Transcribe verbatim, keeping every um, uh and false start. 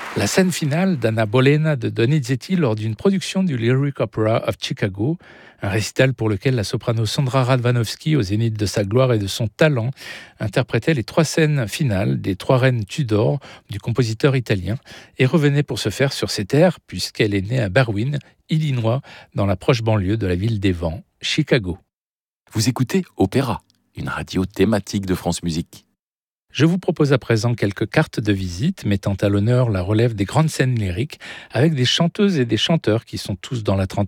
La scène finale d'Anna Bolena de Donizetti lors d'une production du Lyric Opera of Chicago, un récital pour lequel la soprano Sandra Radvanovsky, au zénith de sa gloire et de son talent, interprétait les trois scènes finales des Trois Reines Tudor du compositeur italien et revenait pour ce faire sur ses terres puisqu'elle est née à Berwyn, Illinois, dans la proche banlieue de la ville des Vents, Chicago. Vous écoutez Opéra, une radio thématique de France Musique. Je vous propose à présent quelques cartes de visite mettant à l'honneur la relève des grandes scènes lyriques avec des chanteuses et des chanteurs qui sont tous dans la trentaine